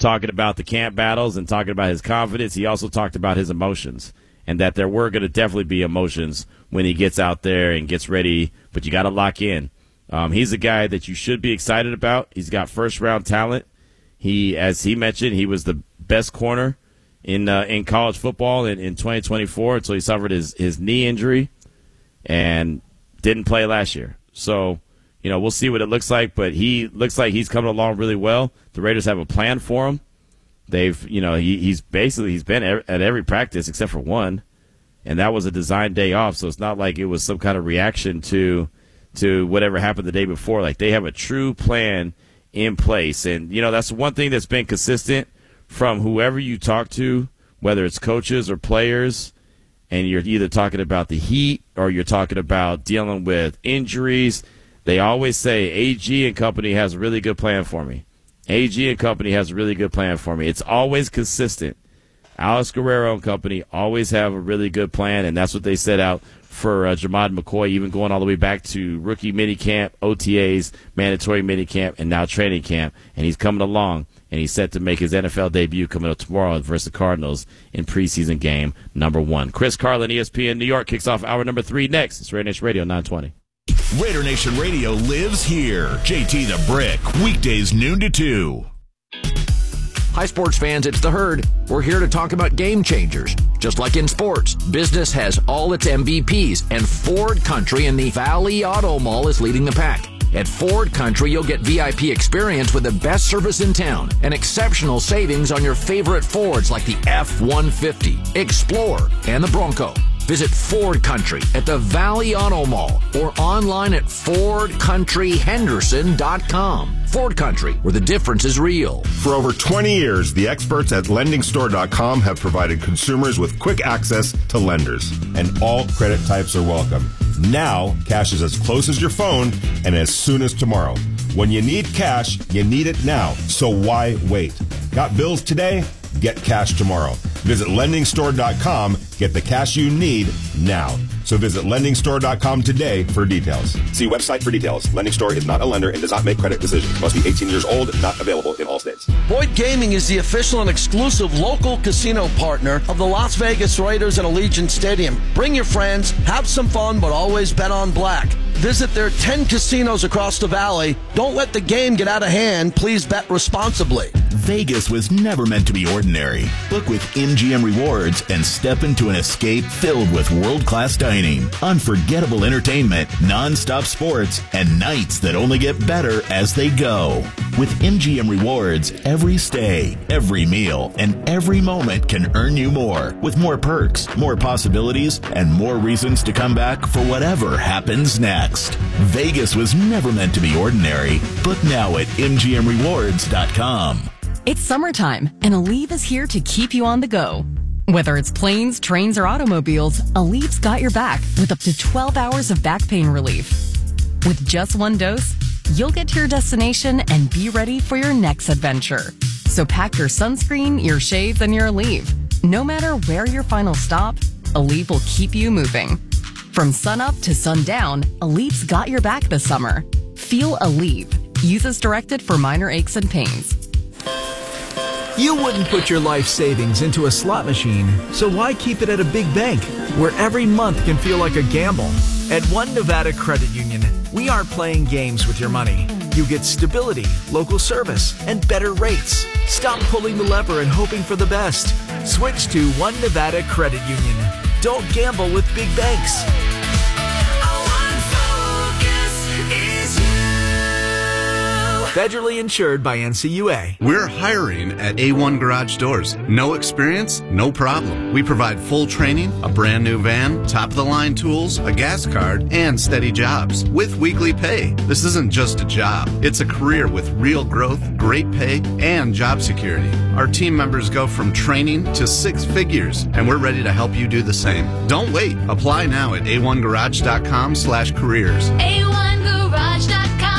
talking about the camp battles and talking about his confidence, he also talked about his emotions and that there were going to definitely be emotions when he gets out there and gets ready, but you got to lock in. He's a guy that you should be excited about. He's got first-round talent. As he mentioned, he was the best corner in college football in 2024 until he suffered his knee injury and didn't play last year. So, we'll see what it looks like, but he looks like he's coming along really well. The Raiders have a plan for him. He's been at every practice except for one, and that was a designed day off, so it's not like it was some kind of reaction to whatever happened the day before. Like, they have a true plan in place, and, that's one thing that's been consistent from whoever you talk to, whether it's coaches or players, and you're either talking about the heat or you're talking about dealing with injuries. They always say, AG and company has a really good plan for me. AG and company has a really good plan for me. It's always consistent. Alex Guerrero and company always have a really good plan, and that's what they set out for Jermod McCoy, even going all the way back to rookie minicamp, OTAs, mandatory minicamp, and now training camp. And he's coming along, and he's set to make his NFL debut coming up tomorrow versus the Cardinals in preseason game number 1. Chris Carlin, ESPN New York, kicks off hour number 3 next. It's Raider Nation Radio 920. Raider Nation Radio lives here. JT the Brick, weekdays noon to 2. Hi, sports fans, it's The Herd. We're here to talk about game changers. Just like in sports, business has all its MVPs, and Ford Country in the Valley Auto Mall is leading the pack. At Ford Country, you'll get VIP experience with the best service in town and exceptional savings on your favorite Fords like the F-150, Explorer, and the Bronco. Visit Ford Country at the Valley Auto Mall or online at FordCountryHenderson.com. Ford Country, where the difference is real. For over 20 years, the experts at LendingStore.com have provided consumers with quick access to lenders, and all credit types are welcome. Now, cash is as close as your phone and as soon as tomorrow. When you need cash, you need it now, so why wait? Got bills today? Get cash tomorrow. Visit LendingStore.com. Get the cash you need now. So visit LendingStore.com today for details. See website for details. Lending Store is not a lender and does not make credit decisions. Must be 18 years old. Not available in all states. Boyd Gaming is the official and exclusive local casino partner of the Las Vegas Raiders and Allegiant Stadium. Bring your friends, have some fun, but always bet on black. Visit their 10 casinos across the valley. Don't let the game get out of hand. Please bet responsibly. Vegas was never meant to be ordinary. Book with MGM Rewards and step into an escape filled with world-class dining, unforgettable entertainment, non-stop sports, and nights that only get better as they go. With MGM Rewards, every stay, every meal, and every moment can earn you more, with more perks, more possibilities, and more reasons to come back for whatever happens next. Vegas was never meant to be ordinary. Book now at MGMRewards.com. It's summertime, and Aleve is here to keep you on the go. Whether it's planes, trains, or automobiles, Aleve's got your back with up to 12 hours of back pain relief. With just one dose, you'll get to your destination and be ready for your next adventure. So pack your sunscreen, your shades, and your Aleve. No matter where your final stop, Aleve will keep you moving. From sunup to sundown, Aleve's got your back this summer. Feel Aleve. Use as directed for minor aches and pains. You wouldn't put your life savings into a slot machine, so why keep it at a big bank where every month can feel like a gamble? At One Nevada Credit Union, we aren't playing games with your money. You get stability, local service, and better rates. Stop pulling the lever and hoping for the best. Switch to One Nevada Credit Union. Don't gamble with big banks. Federally insured by NCUA. We're hiring at A1 Garage Doors. No experience? No problem. We provide full training, a brand new van, top-of-the-line tools, a gas card, and steady jobs with weekly pay. This isn't just a job. It's a career with real growth, great pay, and job security. Our team members go from training to 6 figures, and we're ready to help you do the same. Don't wait. Apply now at a1garage.com/careers. A1garage.com.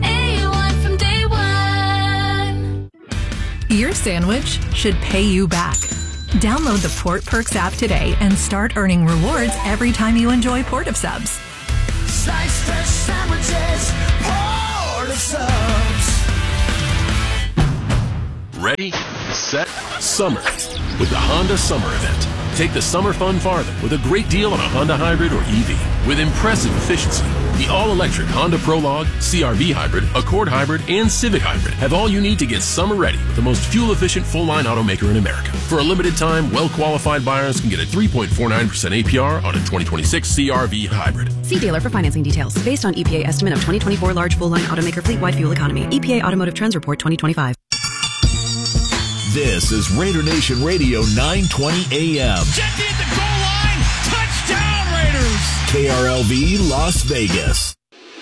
Your sandwich should pay you back. Download the Port Perks app today and start earning rewards every time you enjoy Port of Subs. Slice fresh sandwiches, Port of Subs. Ready, set, summer with the Honda Summer Event. Take the summer fun farther with a great deal on a Honda Hybrid or EV with impressive efficiency. The all-electric Honda Prologue, CR-V Hybrid, Accord Hybrid, and Civic Hybrid have all you need to get summer ready with the most fuel-efficient full-line automaker in America. For a limited time, well-qualified buyers can get a 3.49% APR on a 2026 CR-V Hybrid. See dealer for financing details. Based on EPA estimate of 2024 large full-line automaker fleet-wide fuel economy. EPA Automotive Trends Report 2025. This is Raider Nation Radio 920 AM. Jackie at the goal line. Touchdown, Raiders. KRLV Las Vegas.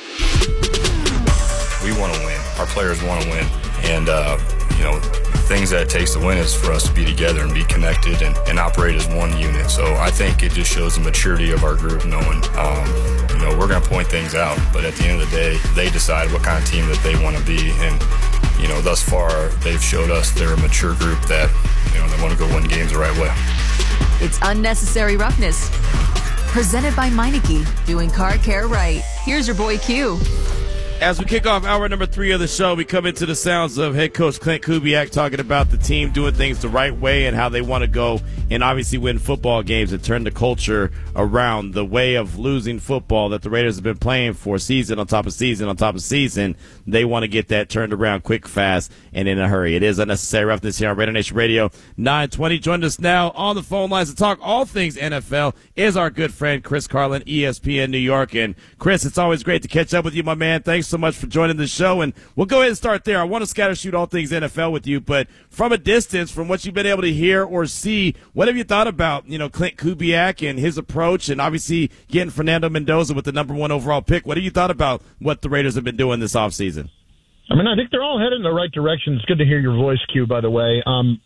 We want to win. Our players want to win. And, things that it takes to win is for us to be together and be connected and operate as one unit. So I think it just shows the maturity of our group knowing, we're going to point things out. But at the end of the day, they decide what kind of team that they want to be. And, thus far, they've showed us they're a mature group that, they want to go win games the right way. It's Unnecessary Roughness. Presented by Meineke, doing car care right. Here's your boy Q. As we kick off hour number 3 of the show, we come into the sounds of head coach Clint Kubiak talking about the team doing things the right way and how they want to go and obviously win football games and turn the culture around. The way of losing football that the Raiders have been playing for season on top of season on top of season, they want to get that turned around quick, fast, and in a hurry. It is Unnecessary Roughness here on Raider Nation Radio 920. Joined us now on the phone lines to talk all things NFL is our good friend Chris Carlin, ESPN New York. And Chris, it's always great to catch up with you, my man. Thanks so much for joining the show, and we'll go ahead and start there. I want to scatter shoot all things NFL with you, but from a distance, from what you've been able to hear or see, what have you thought about, Clint Kubiak and his approach, and obviously getting Fernando Mendoza with the number 1 overall pick? What have you thought about what the Raiders have been doing this offseason? I think they're all headed in the right direction. It's good to hear your voice, Q, by the way.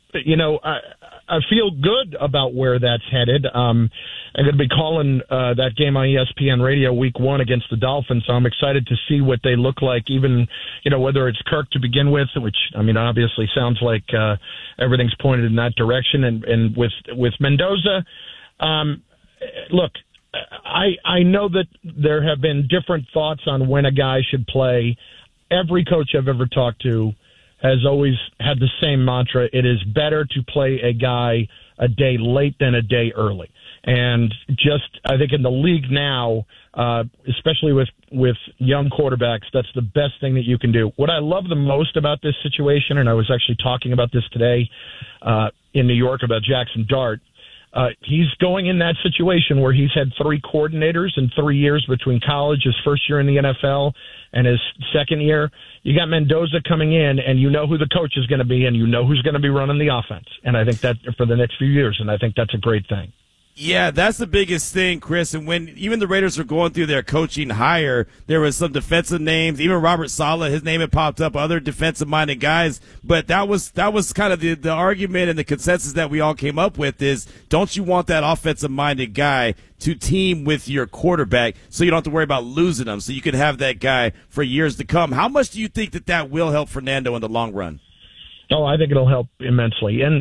I feel good about where that's headed. I'm going to be calling that game on ESPN Radio week 1 against the Dolphins, so I'm excited to see what they look like, even, whether it's Kirk to begin with, which, obviously sounds like everything's pointed in that direction. And with Mendoza, look, I know that there have been different thoughts on when a guy should play. Every coach I've ever talked to has always had the same mantra. It is better to play a guy a day late than a day early. And I think in the league now, especially with young quarterbacks, that's the best thing that you can do. What I love the most about this situation, and I was actually talking about this today in New York about Jackson Dart, he's going in that situation where he's had 3 coordinators in 3 years between college, his first year in the NFL, and his second year. You got Mendoza coming in, and you know who the coach is going to be, and you know who's going to be running the offense. And I think that for the next few years, and I think that's a great thing. Yeah, that's the biggest thing, Chris. And when even the Raiders were going through their coaching hire, there was some defensive names. Even Robert Saleh, his name had popped up. Other defensive-minded guys, but that was kind of the argument and the consensus that we all came up with is: don't you want that offensive-minded guy to team with your quarterback, so you don't have to worry about losing him, so you can have that guy for years to come? How much do you think that will help Fernando in the long run? Oh, I think it'll help immensely, and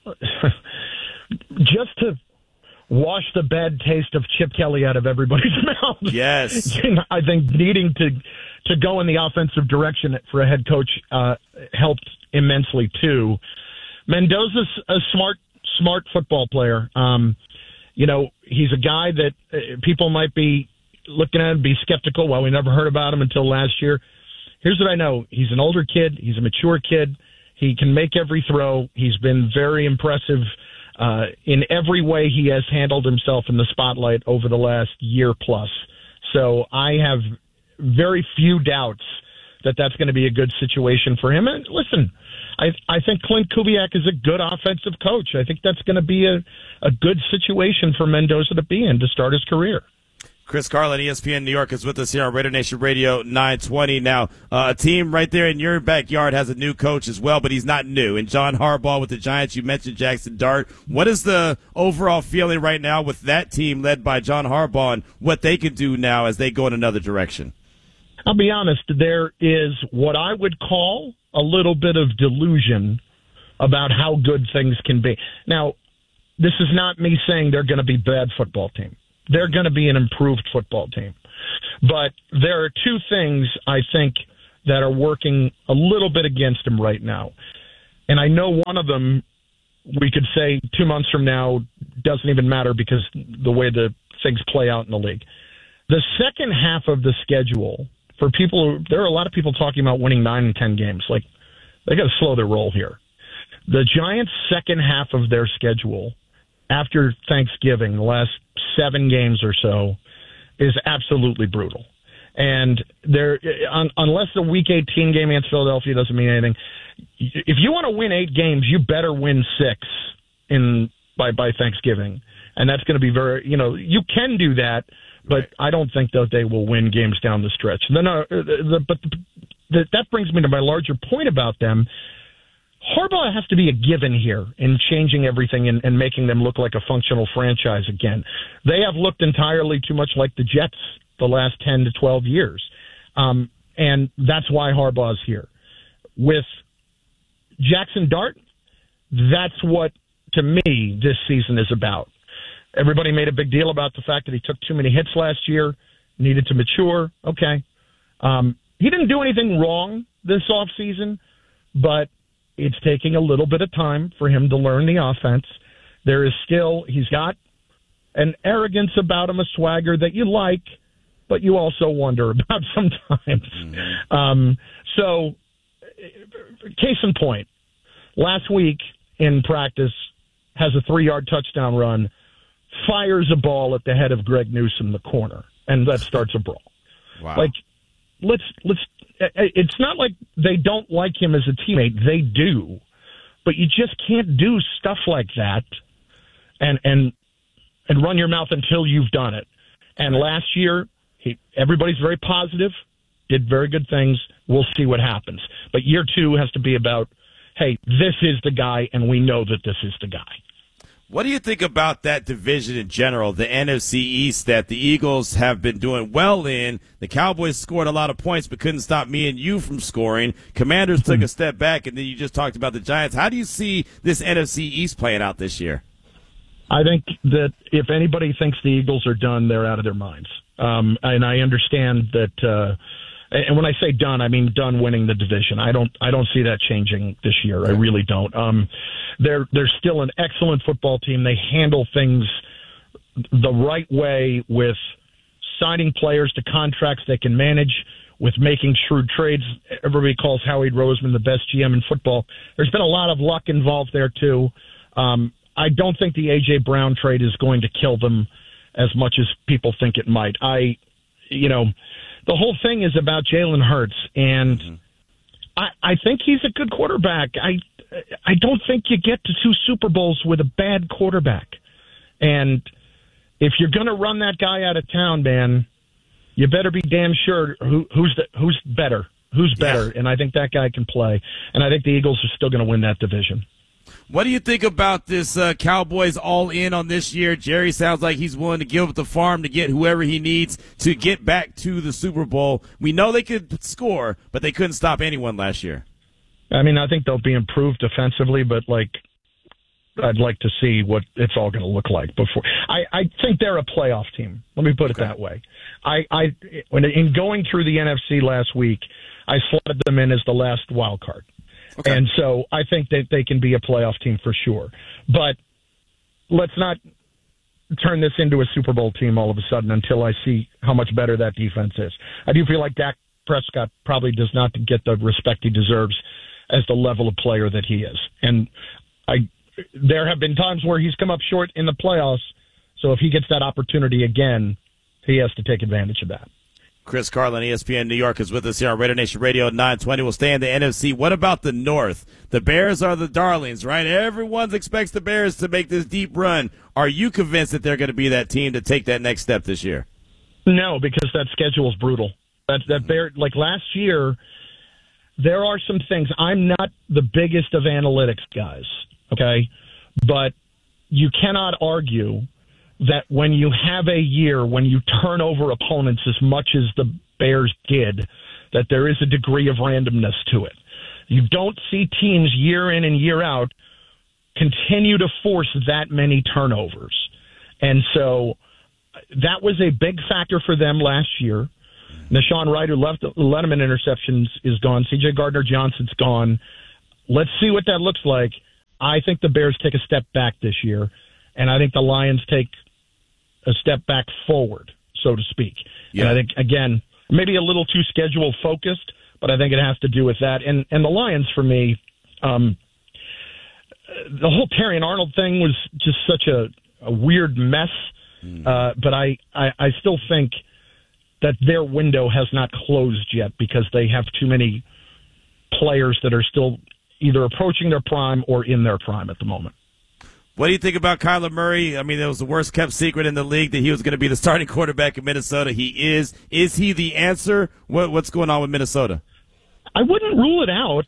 just to wash the bad taste of Chip Kelly out of everybody's mouth. Yes. I think needing to go in the offensive direction for a head coach helped immensely, too. Mendoza's a smart football player. He's a guy that people might be looking at and be skeptical. Well, we never heard about him until last year. Here's what I know. He's an older kid. He's a mature kid. He can make every throw. He's been very impressive in every way he has handled himself in the spotlight over the last year plus. So I have very few doubts that that's going to be a good situation for him. And listen, I think Clint Kubiak is a good offensive coach. I think that's going to be a good situation for Mendoza to be in to start his career. Chris Carlin, ESPN New York, is with us here on Raider Nation Radio 920. Now, a team right there in your backyard has a new coach as well, but he's not new. And John Harbaugh with the Giants, you mentioned Jackson Dart. What is the overall feeling right now with that team led by John Harbaugh and what they can do now as they go in another direction? I'll be honest, there is what I would call a little bit of delusion about how good things can be. Now, this is not me saying they're going to be a bad football team. They're going to be an improved football team. But there are two things I think that are working a little bit against them right now. And I know one of them, we could say 2 months from now, doesn't even matter because the way the things play out in the league. The second half of the schedule, for people, there are a lot of people talking about winning 9 and 10 games. Like, they got to slow their roll here. The Giants' second half of their schedule, after Thanksgiving, the last 7 games or so, is absolutely brutal. And unless the Week 18 game against Philadelphia doesn't mean anything, if you want to win 8 games, you better win 6 by Thanksgiving. And that's going to be very, you can do that, but I don't think that they will win games down the stretch. That brings me to my larger point about them. Harbaugh has to be a given here in changing everything and making them look like a functional franchise again. They have looked entirely too much like the Jets the last 10 to 12 years. And that's why Harbaugh's here. With Jackson Dart, that's what, to me, this season is about. Everybody made a big deal about the fact that he took too many hits last year, needed to mature. Okay. He didn't do anything wrong this offseason, but it's taking a little bit of time for him to learn the offense. He's got an arrogance about him, a swagger that you like, but you also wonder about sometimes. So, case in point, last week in practice, has a 3-yard touchdown run, fires a ball at the head of Greg Newsome, the corner, and that starts a brawl. Wow. Like, it's not like they don't like him as a teammate. They do. But you just can't do stuff like that and run your mouth until you've done it. And last year, everybody's very positive, did very good things. We'll see what happens. But year 2 has to be about, hey, this is the guy, and we know that this is the guy. What do you think about that division in general, the NFC East, that the Eagles have been doing well in? The Cowboys scored a lot of points but couldn't stop me and you from scoring. Commanders took a step back, and then you just talked about the Giants. How do you see this NFC East playing out this year? I think that if anybody thinks the Eagles are done, they're out of their minds. And I understand that and when I say done, I mean done winning the division. I don't see that changing this year. I really don't. They're still an excellent football team. They handle things the right way with signing players to contracts they can manage, with making shrewd trades. Everybody calls Howie Roseman the best GM in football. There's been a lot of luck involved there too. I don't think the A.J. Brown trade is going to kill them as much as people think it might. The whole thing is about Jalen Hurts, and I think he's a good quarterback. I don't think you get to 2 Super Bowls with a bad quarterback. And if you're going to run that guy out of town, man, you better be damn sure who's better. Who's better? Yeah. And I think that guy can play. And I think the Eagles are still going to win that division. What do you think about this Cowboys all in on this year? Jerry sounds like he's willing to give up the farm to get whoever he needs to get back to the Super Bowl. We know they could score, but they couldn't stop anyone last year. I mean, I think they'll be improved defensively, but I'd like to see what it's all going to look like before. I think they're a playoff team. Let me put it that way. In going through the NFC last week, I slotted them in as the last wild card. Okay. And so I think that they can be a playoff team for sure. But let's not turn this into a Super Bowl team all of a sudden until I see how much better that defense is. I do feel like Dak Prescott probably does not get the respect he deserves as the level of player that he is. And there have been times where he's come up short in the playoffs, so if he gets that opportunity again, he has to take advantage of that. Chris Carlin, ESPN New York, is with us here on Raider Nation Radio 920. We'll stay in the NFC. What about the North? The Bears are the darlings, right? Everyone expects the Bears to make this deep run. Are you convinced that they're going to be that team to take that next step this year? No, because that schedule is brutal. That Bear, like last year, there are some things. I'm not the biggest of analytics guys, okay? But you cannot argue that when you have a year when you turn over opponents as much as the Bears did, that there is a degree of randomness to it. You don't see teams year in and year out continue to force that many turnovers. And so that was a big factor for them last year. Nashawn Wright, who led them in interceptions, is gone. C.J. Gardner-Johnson's gone. let's see what that looks like. I think the Bears take a step back this year, and I think the Lions take a step back forward, so to speak. Yeah. And I think, again, maybe a little too schedule focused, but I think it has to do with that. And the Lions, for me, the whole Terry and Arnold thing was just such a weird mess. But I still think that their window has not closed yet because they have too many players that are still either approaching their prime or in their prime at the moment. What do you think about Kyler Murray? I mean, it was the worst kept secret in the league that he was going to be the starting quarterback in Minnesota. He is. Is he the answer? What's going on with Minnesota? I wouldn't rule it out.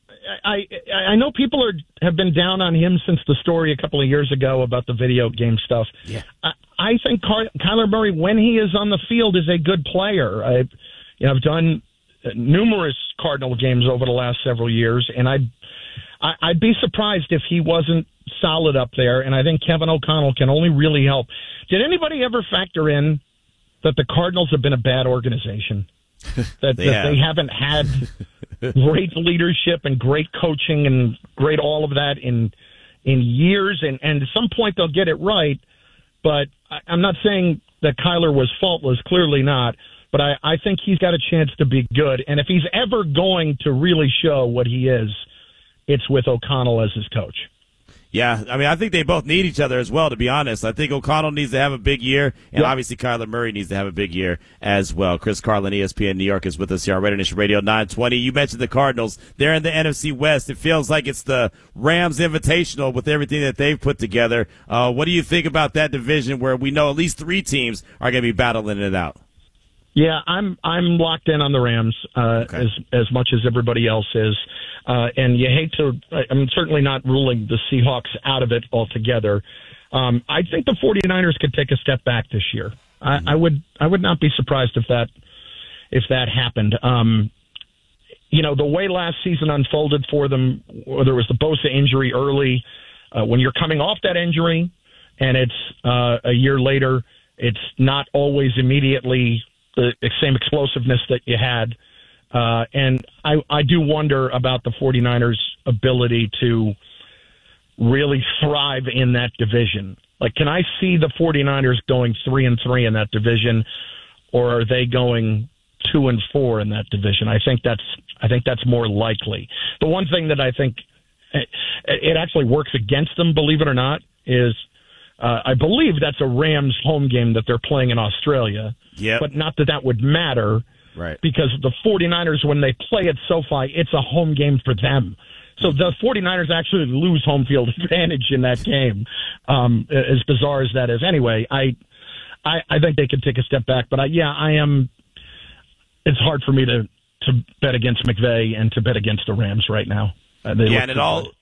I know people have been down on him since the story a couple of years ago about the video game stuff. Yeah. I think Kyler Murray, when he is on the field, is a good player. I've done numerous Cardinal games over the last several years, and I'd be surprised if he wasn't solid up there, and I think Kevin O'Connell can only really help. Did anybody ever factor in that the Cardinals have been a bad organization? that they haven't had great leadership and great coaching and great all of that in years, and at some point they'll get it right. But I'm not saying that Kyler was faultless, clearly not, but I think he's got a chance to be good. And if he's ever going to really show what he is, it's with O'Connell as his coach. Yeah, I mean, I think they both need each other as well, to be honest. I think O'Connell needs to have a big year, and obviously Kyler Murray needs to have a big year as well. Chris Carlin, ESPN New York, is with us here on Raider Nation Radio 920. You mentioned the Cardinals. They're in the NFC West. It feels like it's the Rams Invitational with everything that they've put together. What do you think about that division where we know at least 3 teams are going to be battling it out? Yeah, I'm locked in on the Rams as much as everybody else is. And you hate to – I'm certainly not ruling the Seahawks out of it altogether. I think the 49ers could take a step back this year. I would not be surprised if that happened. The way last season unfolded for them, whether it was the Bosa injury early, when you're coming off that injury and it's a year later, it's not always immediately the same explosiveness that you had. And I do wonder about the 49ers' ability to really thrive in that division. Like, can I see the 49ers going 3-3 in that division, or are they going 2-4 in that division? I think that's more likely. The one thing that I think it actually works against them, believe it or not, is I believe that's a Rams home game that they're playing in Australia. Yep. But not that would matter. Right. Because the 49ers, when they play at SoFi, it's a home game for them. So the 49ers actually lose home field advantage in that game, as bizarre as that is. Anyway, I think they could take a step back. But, I am – it's hard for me to bet against McVay and to bet against the Rams right now. And it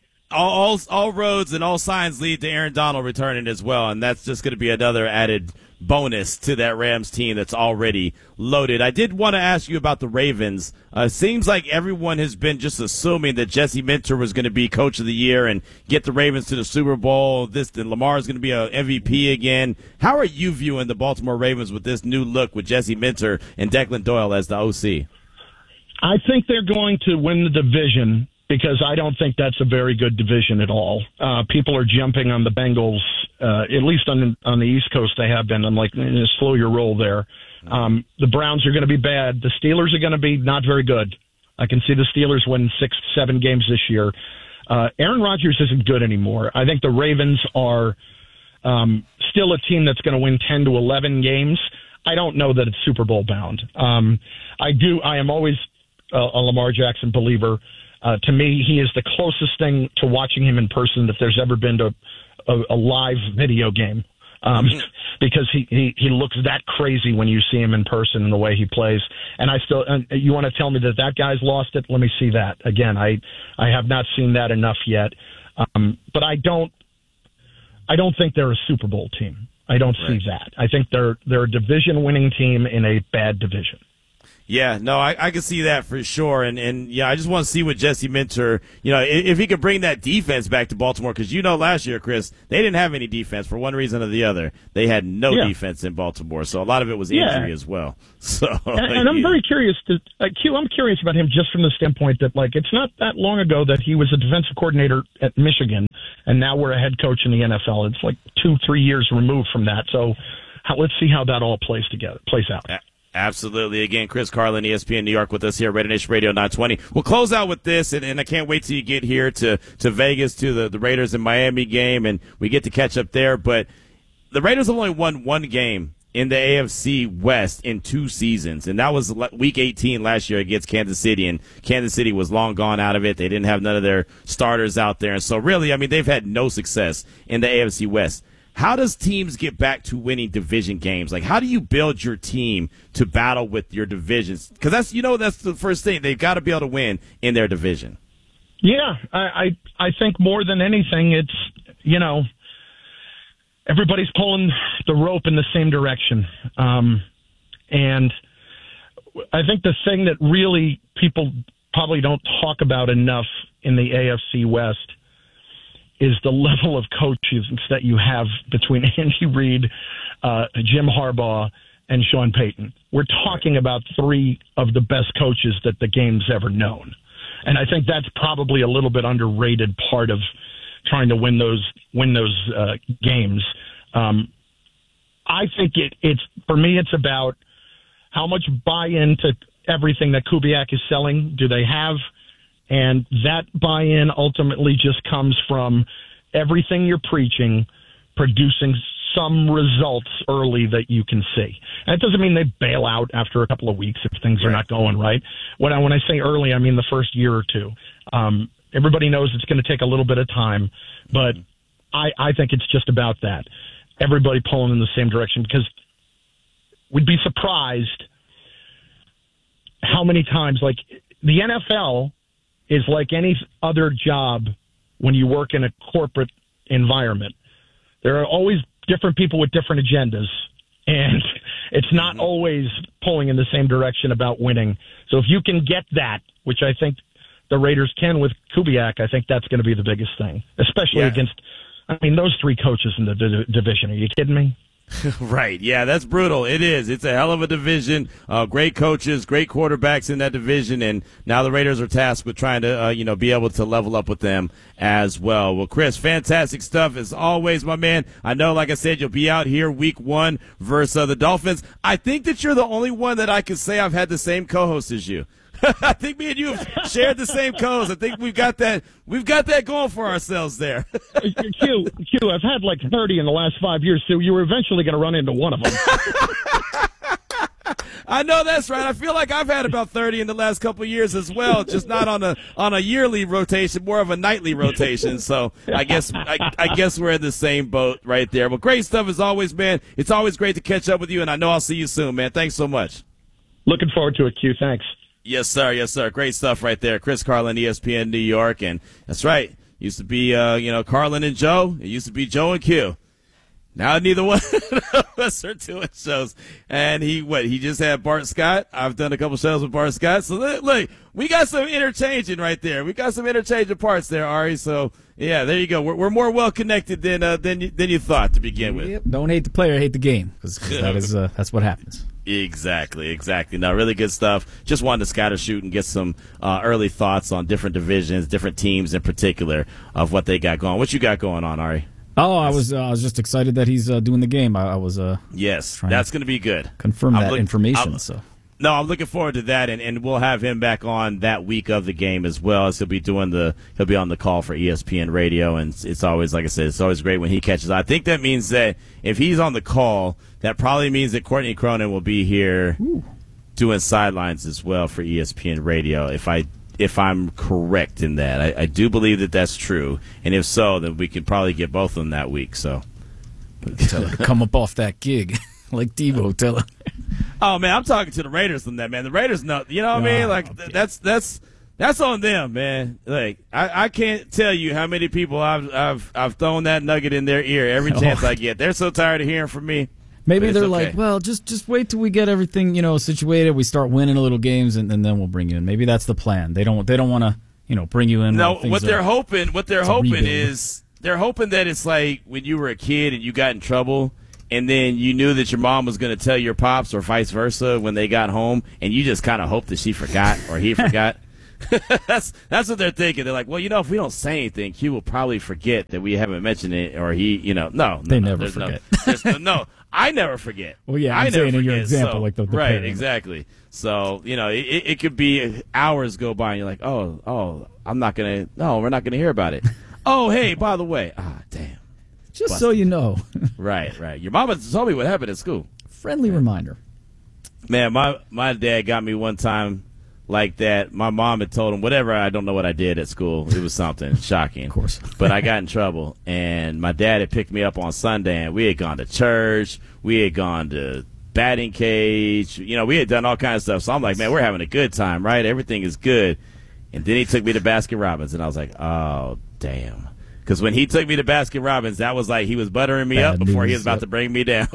all roads and all signs lead to Aaron Donald returning as well, and that's just going to be another added bonus to that Rams team that's already loaded. I did want to ask you about the Ravens. Seems like everyone has been just assuming that Jesse Minter was going to be Coach of the Year and get the Ravens to the Super Bowl. Lamar is going to be a MVP again. How are you viewing the Baltimore Ravens with this new look with Jesse Minter and Declan Doyle as the OC? I think they're going to win the division, because I don't think that's a very good division at all. People are jumping on the Bengals, at least on the East Coast they have been. I'm like, slow your roll there. The Browns are going to be bad. The Steelers are going to be not very good. I can see the Steelers win 6-7 games this year. Aaron Rodgers isn't good anymore. I think the Ravens are still a team that's going to win 10 to 11 games. I don't know that it's Super Bowl bound. I am always a Lamar Jackson believer. To me, he is the closest thing to watching him in person that there's ever been to a live video game, because he looks that crazy when you see him in person and the way he plays. And you want to tell me that guy's lost it? Let me see that again. I have not seen that enough yet, but I don't think they're a Super Bowl team. I don't see that. I think they're a division winning team in a bad division. Yeah, no, I can see that for sure. And yeah, I just want to see what Jesse Minter, if he could bring that defense back to Baltimore, because last year, Chris, they didn't have any defense for one reason or the other. They had no defense in Baltimore, so a lot of it was injury as well. So, and I'm very curious Q, I'm curious about him just from the standpoint that, it's not that long ago that he was a defensive coordinator at Michigan, and now we're a head coach in the NFL. It's 2-3 years removed from that. So let's see how that all plays out. Absolutely. Again, Chris Carlin, ESPN New York, with us here at Raider Nation Radio 920. We'll close out with this, and I can't wait till you get here to Vegas, to the Raiders and Miami game, and we get to catch up there. But the Raiders have only won one game in the AFC West in 2 seasons, and that was Week 18 last year against Kansas City, and Kansas City was long gone out of it. They didn't have none of their starters out there, and so really, they've had no success in the AFC West. How does teams get back to winning division games? How do you build your team to battle with your divisions? Because that's the first thing. They've got to be able to win in their division. Yeah, I think more than anything, it's, everybody's pulling the rope in the same direction. And I think the thing that really people probably don't talk about enough in the AFC West is the level of coaches that you have between Andy Reid, Jim Harbaugh, and Sean Payton. We're talking about 3 of the best coaches that the game's ever known. And I think that's probably a little bit underrated part of trying to win those games. I think it's for me, it's about how much buy-in to everything that Kubiak is selling do they have. And that buy-in ultimately just comes from everything you're preaching, producing some results early that you can see. And it doesn't mean they bail out after a couple of weeks if things are not going right. When I say early, I mean the first year or two. Everybody knows it's going to take a little bit of time, but I think it's just about that. Everybody pulling in the same direction, because we'd be surprised how many times, the NFL is like any other job when you work in a corporate environment. There are always different people with different agendas, and it's not always pulling in the same direction about winning. So if you can get that, which I think the Raiders can with Kubiak, I think that's going to be the biggest thing, especially against, those 3 coaches in the division. Are you kidding me? Right. Yeah, that's brutal. It is. It's a hell of a division. Great coaches, great quarterbacks in that division, and now the Raiders are tasked with trying to, be able to level up with them as well. Well, Chris, fantastic stuff as always, my man. I know, like I said, you'll be out here Week 1 versus the Dolphins. I think that you're the only one that I can say I've had the same co-host as you. I think me and you have shared the same codes. I think we've got that going for ourselves there. Q, I've had 30 in the last 5 years, so you were eventually going to run into one of them. I know that's right. I feel like I've had about 30 in the last couple of years as well, just not on a yearly rotation, more of a nightly rotation. So I guess we're in the same boat right there. But great stuff as always, man. It's always great to catch up with you, and I know I'll see you soon, man. Thanks so much. Looking forward to it, Q. Thanks. Yes, sir. Yes, sir. Great stuff right there. Chris Carlin, ESPN New York. And that's right. Used to be, Carlin and Joe. It used to be Joe and Q. Now neither one of us are doing shows. And he just had Bart Scott. I've done a couple shows with Bart Scott. So look, we got some interchanging right there. We got some interchanging parts there, Ari. So yeah, there you go. We're more well connected than you thought to begin with. Yep. Don't hate the player, hate the game, because that's what happens. Exactly. No, really good stuff. Just wanted to scatter shoot and get some early thoughts on different divisions, different teams in particular of what they got going. What you got going on, Ari? Oh, I was just excited that he's doing the game. I was yes, that's going to be good. Confirm that information. No, I'm looking forward to that, and we'll have him back on that week of the game as well, as he'll be on the call for ESPN Radio, and it's always, like I said, it's always great when he catches. I think that means that if he's on the call, that probably means that Courtney Cronin will be here doing sidelines as well for ESPN Radio. If I'm correct in that, I do believe that that's true, and if so, then we could probably get both of them that week. So tell her to come up off that gig, like Devo. Tell her. Oh man, I'm talking to the Raiders on that, man. The Raiders know, you know what I mean? Like that's on them, man. Like I can't tell you how many people I've thrown that nugget in their ear every chance I get. They're so tired of hearing from me. Maybe they're okay. like, well, just wait till we get everything, situated. We start winning a little games, and then we'll bring you in. Maybe that's the plan. They don't want to, bring you in. No, what they're hoping rebuild. is they're hoping that it's like when you were a kid and you got in trouble, and then you knew that your mom was going to tell your pops or vice versa when they got home, and you just kind of hoped that she forgot or he forgot. That's what they're thinking. They're like, well, if we don't say anything, Q will probably forget that we haven't mentioned it, or he, no. They never forget. No, I never forget. Well, yeah, I'm saying in your forget, example, like the right, parent. exactly. So it could be hours go by, and you're like, oh, we're not gonna hear about it. Oh, hey, by the way, damn. Just Busted. so you know. Right. Your mama told me what happened at school. Friendly reminder. Man, my dad got me one time like that. My mom had told him whatever. I don't know what I did at school. It was something shocking. Of course. But I got in trouble, and my dad had picked me up on Sunday, and we had gone to church. We had gone to batting cage. We had done all kinds of stuff. So I'm like, man, we're having a good time, right? Everything is good. And then he took me to Baskin Robbins, and I was like, oh, damn. Because when he took me to Baskin Robbins, that was like he was buttering me up before he was about to bring me down.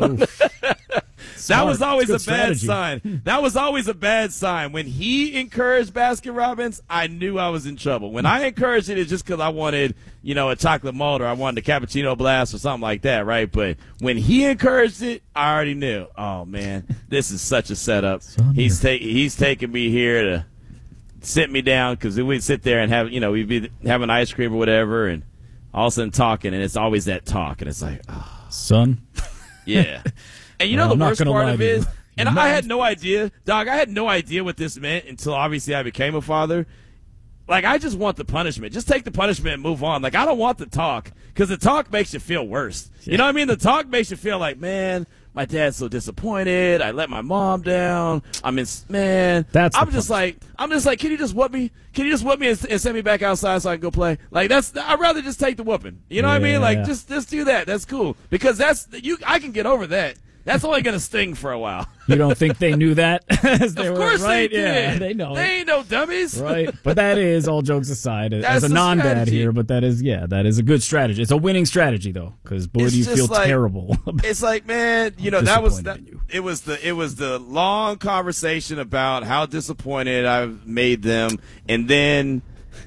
That was always a bad sign. That was always a bad sign. When he encouraged Baskin Robbins, I knew I was in trouble. When I encouraged it, it's just because I wanted, a chocolate malt or I wanted a cappuccino blast or something like that, right? But when he encouraged it, I already knew. Oh man, this is such a setup. He's taking me here to sit me down because we'd sit there and have, we'd be having ice cream or whatever, and all of a sudden talking, and it's always that talk, and it's like, son. Yeah. And the I'm worst part of it is, and You're I had no idea, Dog, I had no idea what this meant until obviously I became a father. Like, I just want the punishment. Just take the punishment and move on. Like, I don't want the talk, because the talk makes you feel worse. You know what I mean? The talk makes you feel like, man, my dad's so disappointed. I let my mom down. I'm just like, can you just whoop me? Can you just whoop me and send me back outside so I can go play? Like, I'd rather just take the whooping. You know what I mean? Like, just do that. That's cool. Because I can get over that. That's only going to sting for a while. You don't think they knew that? Of course right? they did. Yeah, they know. They ain't no dummies. Right. But that is, all jokes aside, as a non-dad strategy. here, but that is a good strategy. It's a winning strategy, though, because, boy, do you feel terrible. It's like, man, it was the long conversation about how disappointed I've made them, and then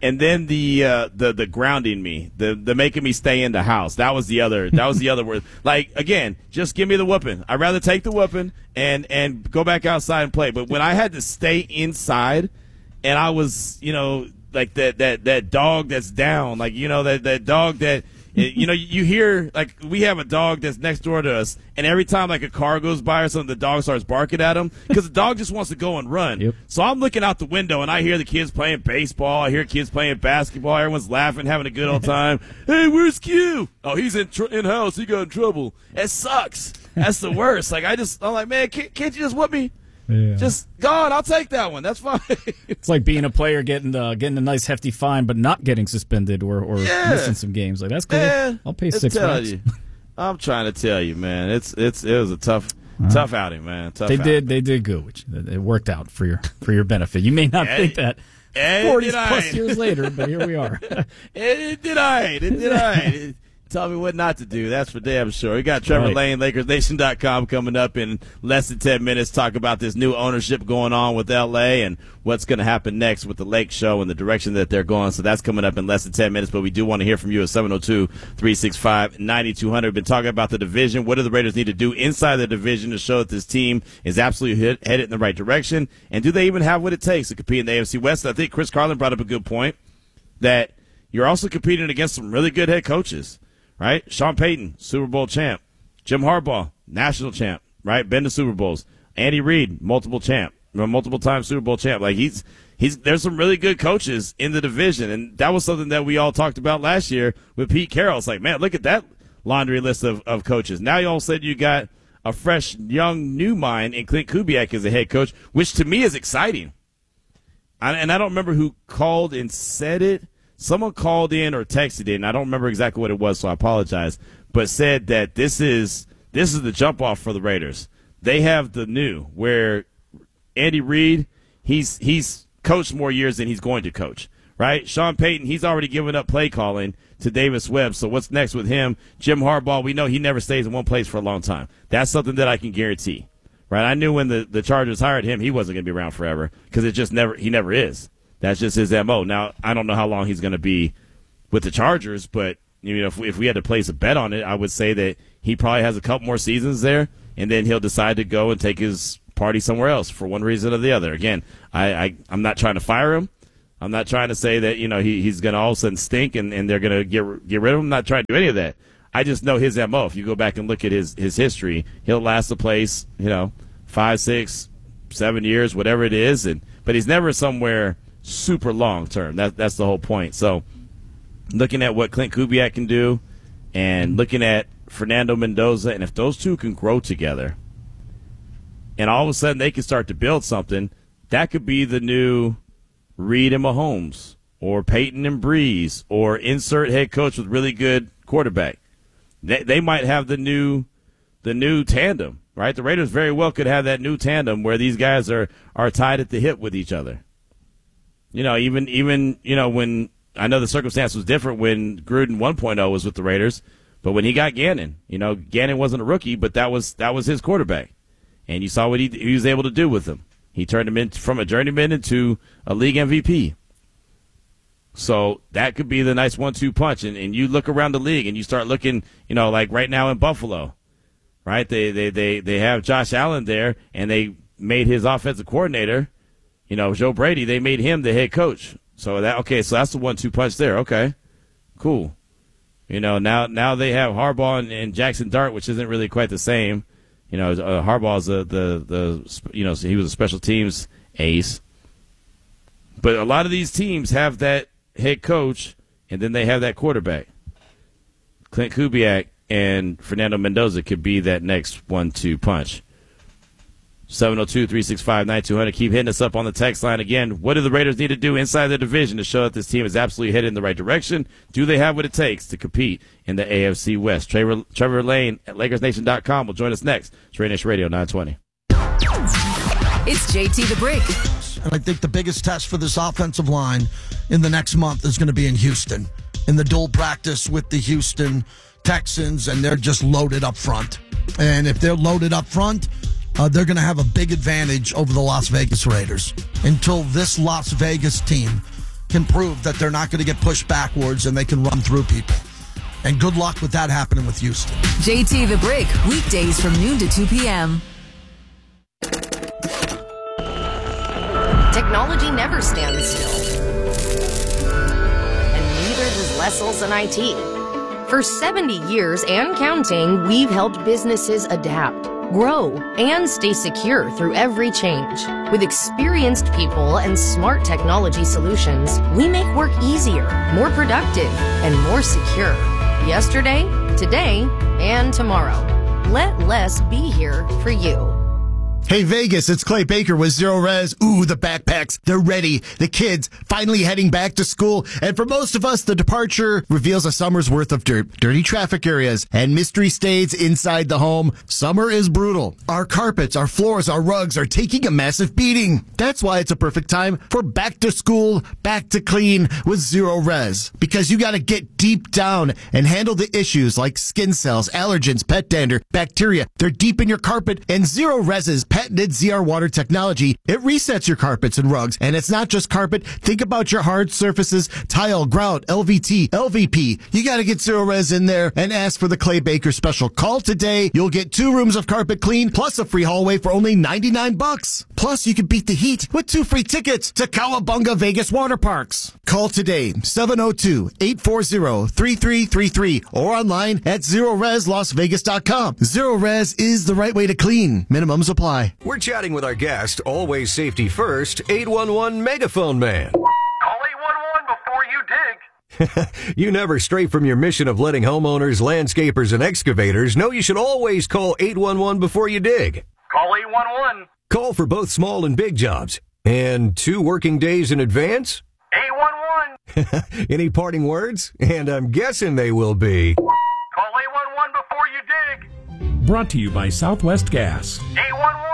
the grounding me, the making me stay in the house. That was the other word. Like, again, just give me the whooping. I'd rather take the whooping and go back outside and play. But when I had to stay inside, and I was, like that dog that's down, like, that dog that, you hear, like, we have a dog that's next door to us, and every time, like, a car goes by or something, the dog starts barking at him because the dog just wants to go and run. Yep. So I'm looking out the window, and I hear the kids playing baseball. I hear kids playing basketball. Everyone's laughing, having a good old time. Hey, where's Q? Oh, he's in-house. He got in trouble. It sucks. That's the worst. Like, I'm like, man, can't you just whoop me? Yeah. Just go on, I'll take that one. That's fine. It's like being a player getting a nice hefty fine, but not getting suspended or missing some games. Like, that's cool. Man, I'll pay $6. I'm trying to tell you, man. It was a tough outing, man. They did good, which it worked out for your benefit. You may not think that 40 plus years later, but here we are. It did I. Tell me what not to do. That's for damn sure. We got Trevor Lane, LakersNation.com, coming up in less than 10 minutes. Talk about this new ownership going on with L.A. and what's going to happen next with the Lake Show and the direction that they're going. So that's coming up in less than 10 minutes. But we do want to hear from you at 702-365-9200. We've been talking about the division. What do the Raiders need to do inside the division to show that this team is absolutely headed in the right direction? And do they even have what it takes to compete in the AFC West? I think Chris Carlin brought up a good point that you're also competing against some really good head coaches. Right? Sean Payton, Super Bowl champ. Jim Harbaugh, national champ, right? Been to Super Bowls. Andy Reid, multiple time Super Bowl champ. Like, there's some really good coaches in the division, and that was something that we all talked about last year with Pete Carroll. It's like, man, look at that laundry list of coaches. Now you all said you got a fresh, young, new mind in Clint Kubiak as a head coach, which to me is exciting. And I don't remember who called and said it. Someone called in or texted in, I don't remember exactly what it was, so I apologize, but said that this is the jump-off for the Raiders. They have the new, where Andy Reid, he's coached more years than he's going to coach, right? Sean Payton, he's already given up play calling to Davis Webb. So what's next with him? Jim Harbaugh, we know he never stays in one place for a long time. That's something that I can guarantee, right? I knew when the Chargers hired him, he wasn't going to be around forever because he never is. That's just his MO. Now, I don't know how long he's going to be with the Chargers, but if we had to place a bet on it, I would say that he probably has a couple more seasons there, and then he'll decide to go and take his party somewhere else for one reason or the other. Again, I'm not trying to fire him. I'm not trying to say that he's going to all of a sudden stink and they're going to get rid of him. I'm not trying to do any of that. I just know his MO. If you go back and look at his history, he'll last the place 5, 6, 7 years, whatever it is, but he's never somewhere super long term. That's the whole point. So looking at what Clint Kubiak can do and looking at Fernando Mendoza, and if those two can grow together and all of a sudden they can start to build something, that could be the new Reed and Mahomes or Peyton and Breeze or insert head coach with really good quarterback. They might have the new tandem, right? The Raiders very well could have that new tandem where these guys are tied at the hip with each other. Even when I know the circumstance was different when Gruden 1.0 was with the Raiders, but when he got Gannon, Gannon wasn't a rookie, but that was his quarterback. And you saw what he was able to do with him. He turned him from a journeyman into a league MVP. So that could be the nice 1-2 punch. And you look around the league and you start looking, like right now in Buffalo, right? They have Josh Allen there, and they made his offensive coordinator, Joe Brady, they made him the head coach. So that's the 1-2 punch there. Okay, cool. Now they have Harbaugh and Jackson Dart, which isn't really quite the same. Harbaugh's he was a special teams ace. But a lot of these teams have that head coach, and then they have that quarterback. Clint Kubiak and Fernando Mendoza could be that next 1-2 punch. 702-365-9200. Keep hitting us up on the text line. Again, what do the Raiders need to do inside their division to show that this team is absolutely headed in the right direction? Do they have what it takes to compete in the AFC West? Trevor Lane at LakersNation.com will join us next. It's Raider Nation Radio 920. It's JT the Brick. And I think the biggest test for this offensive line in the next month is going to be in Houston, in the dual practice with the Houston Texans, and they're just loaded up front. And if they're loaded up front, they're going to have a big advantage over the Las Vegas Raiders until this Las Vegas team can prove that they're not going to get pushed backwards and they can run through people. And good luck with that happening with Houston. JT the Brick, weekdays from noon to 2 p.m. Technology never stands still. And neither does Lessel's and IT. For 70 years and counting, we've helped businesses adapt, grow, and stay secure through every change. With experienced people and smart technology solutions, we make work easier, more productive, and more secure. Yesterday, today, and tomorrow. Let less be here for you. Hey Vegas, it's Clay Baker with Zero Res. Ooh, the backpacks, they're ready. The kids finally heading back to school. And for most of us, the departure reveals a summer's worth of dirt, dirty traffic areas, and mystery stays inside the home. Summer is brutal. Our carpets, our floors, our rugs are taking a massive beating. That's why it's a perfect time for back to school, back to clean with Zero Res. Because you gotta get deep down and handle the issues like skin cells, allergens, pet dander, bacteria. They're deep in your carpet, and Zero Res's patented ZR water technology, it resets your carpets and rugs. And it's not just carpet. Think about your hard surfaces, tile, grout, LVT, LVP. You got to get Zero Res in there and ask for the Clay Baker special. Call today. You'll get 2 rooms of carpet clean plus a free hallway for only $99. Plus, you can beat the heat with 2 free tickets to Cowabunga Vegas Water Parks. Call today, 702-840-3333 or online at ZeroResLasVegas.com. Zero Res is the right way to clean. Minimums apply. We're chatting with our guest, always safety first, 811 Megaphone Man. Call 811 before you dig. You never stray from your mission of letting homeowners, landscapers, and excavators know you should always call 811 before you dig. Call 811. Call for both small and big jobs. And 2 working days in advance? 811. Any parting words? And I'm guessing they will be... Call 811 before you dig. Brought to you by Southwest Gas. 811.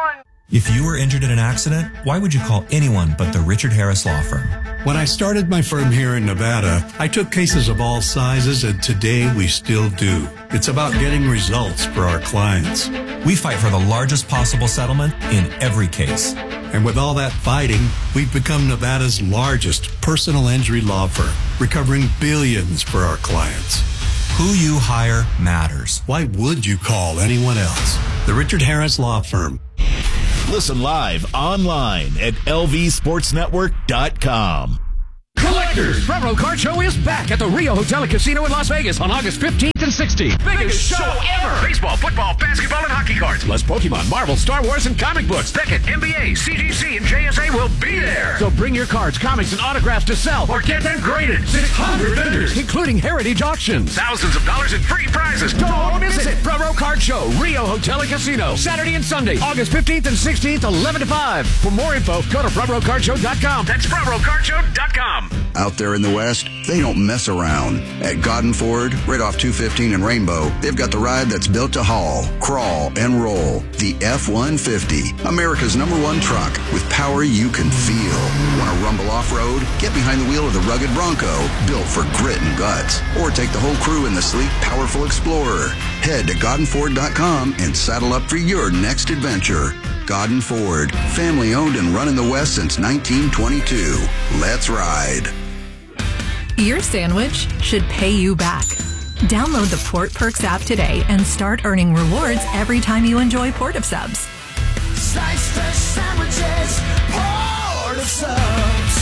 If you were injured in an accident, why would you call anyone but the Richard Harris Law Firm? When I started my firm here in Nevada, I took cases of all sizes, and today we still do. It's about getting results for our clients. We fight for the largest possible settlement in every case. And with all that fighting, we've become Nevada's largest personal injury law firm, recovering billions for our clients. Who you hire matters. Why would you call anyone else? The Richard Harris Law Firm. Listen live online at lvsportsnetwork.com. Collectors! Bravo Card Show is back at the Rio Hotel and Casino in Las Vegas on August 15th and 16th. Biggest show ever! Baseball, football, basketball, and hockey cards, plus Pokemon, Marvel, Star Wars, and comic books. Beckett, NBA, CGC, and JSA will be there. So bring your cards, comics, and autographs to sell or get them graded. 600 vendors, including heritage auctions. Thousands of dollars in free prizes. Don't miss it! Bravo Card Show, Rio Hotel and Casino. Saturday and Sunday, August 15th and 16th, 11 to 5. For more info, go to BravoCardShow.com. That's BravoCardShow.com. Out there in the West, they don't mess around. At Godden Ford, right off 215 and Rainbow, they've got the ride that's built to haul, crawl, and roll. The F-150, America's #1 truck with power you can feel. Want to rumble off-road? Get behind the wheel of the rugged Bronco, built for grit and guts. Or take the whole crew in the sleek, powerful Explorer. Head to GoddenFord.com and saddle up for your next adventure. Godden Ford, family owned and run in the West since 1922. Let's ride. Your sandwich should pay you back. Download the Port Perks app today and start earning rewards every time you enjoy Port of Subs. Slice fresh sandwiches, Port of Subs.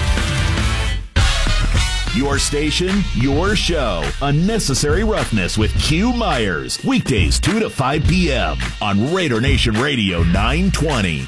Your station, your show. Unnecessary Roughness with Q Myers. Weekdays 2 to 5 p.m. on Raider Nation Radio 920.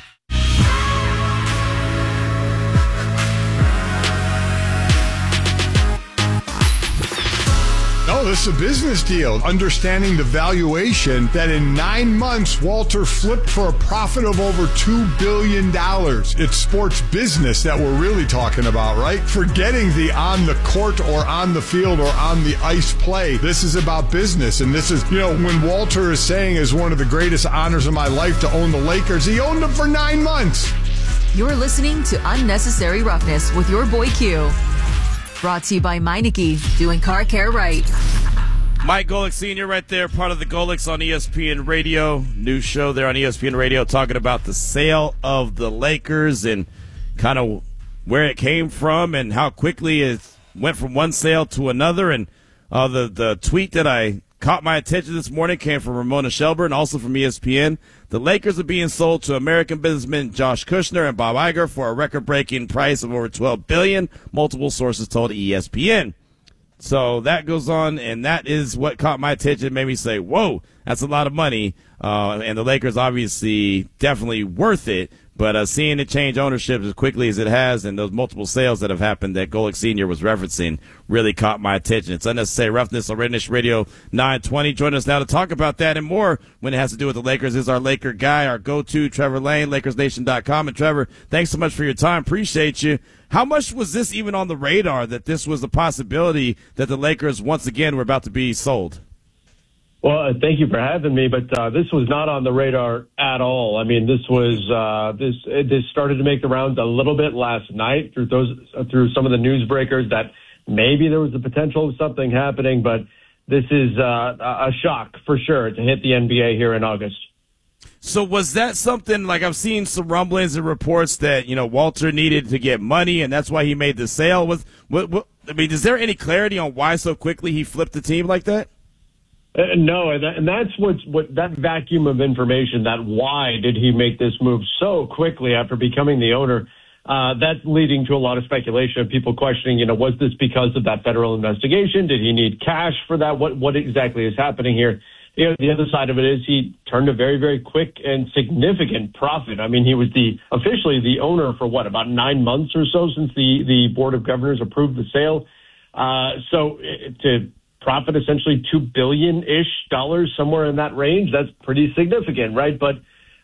No, this is a business deal. Understanding the valuation that in 9 months, Walter flipped for a profit of over $2 billion. It's sports business that we're really talking about, right? Forgetting the on the court or on the field or on the ice play. This is about business. And this is, when Walter is saying is one of the greatest honors of my life to own the Lakers, he owned them for 9 months. You're listening to Unnecessary Roughness with your boy Q. Brought to you by Meineke, doing car care right. Mike Golick Sr. right there, part of the Golicks on ESPN Radio. New show there on ESPN Radio talking about the sale of the Lakers and kind of where it came from and how quickly it went from one sale to another. And the tweet that I caught my attention this morning came from Ramona Shelburne, also from ESPN. The Lakers are being sold to American businessmen Josh Kushner and Bob Iger for a record-breaking price of over $12 billion, multiple sources told ESPN. So that goes on, and that is what caught my attention. It made me say, whoa, that's a lot of money. And the Lakers obviously definitely worth it. But seeing it change ownership as quickly as it has and those multiple sales that have happened that Golick Sr. was referencing really caught my attention. It's Unnecessary Roughness on Raider Nation Radio 920. Join us now to talk about that and more when it has to do with the Lakers is our Laker guy, our go-to, Trevor Lane, LakersNation.com. And Trevor, thanks so much for your time. Appreciate you. How much was this even on the radar that this was a possibility that the Lakers once again were about to be sold? Well, thank you for having me, but this was not on the radar at all. I mean, this was this started to make the rounds a little bit last night through some of the newsbreakers that maybe there was the potential of something happening, but this is a shock for sure to hit the NBA here in August. So was that something, like I've seen some rumblings and reports that, Walter needed to get money and that's why he made the sale? Is there any clarity on why so quickly he flipped the team like that? No, and that's what that vacuum of information, that why did he make this move so quickly after becoming the owner, that's leading to a lot of speculation of people questioning, was this because of that federal investigation? Did he need cash for that? What exactly is happening here? The other side of it is he turned a very, very quick and significant profit. I mean, he was officially the owner for about 9 months or so since the Board of Governors approved the sale. So to profit essentially $2 billion-ish, somewhere in that range, that's pretty significant, right? But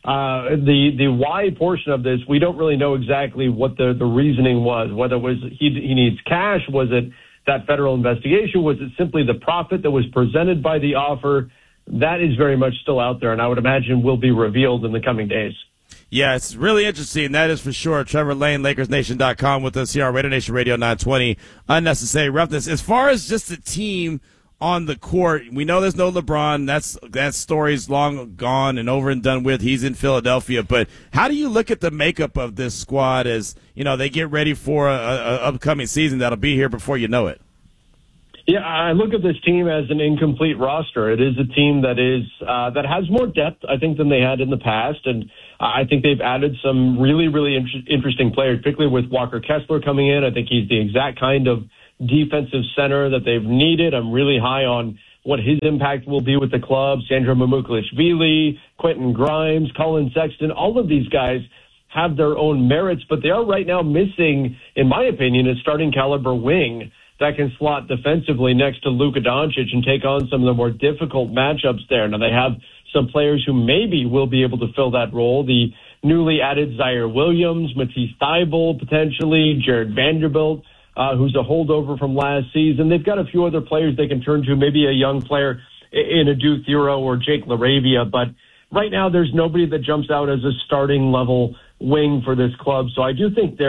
the why portion of this, we don't really know exactly what the reasoning was, whether it was he needs cash, was it that federal investigation, was it simply the profit that was presented by the offer? That is very much still out there, and I would imagine will be revealed in the coming days. Yeah, it's really interesting. That is for sure. Trevor Lane, LakersNation.com with us here on Raider Nation Radio 920. Unnecessary roughness. As far as just the team on the court, we know there's no LeBron. That story's long gone and over and done with. He's in Philadelphia. But how do you look at the makeup of this squad as, they get ready for a upcoming season that'll be here before you know it? Yeah, I look at this team as an incomplete roster. It is a team that has more depth, I think, than they had in the past, and I think they've added some really, really interesting players, particularly with Walker Kessler coming in. I think he's the exact kind of defensive center that they've needed. I'm really high on what his impact will be with the club. Sandro Mamukelashvili, Quentin Grimes, Colin Sexton, all of these guys have their own merits, but they are right now missing, in my opinion, a starting caliber wing that can slot defensively next to Luka Doncic and take on some of the more difficult matchups there. Now, they have some players who maybe will be able to fill that role. The newly added Zaire Williams, Matisse Thybulle, potentially, Jared Vanderbilt, who's a holdover from last season. They've got a few other players they can turn to, maybe a young player in Adu Thero or Jake LaRavia. But right now, there's nobody that jumps out as a starting level wing for this club. So I do think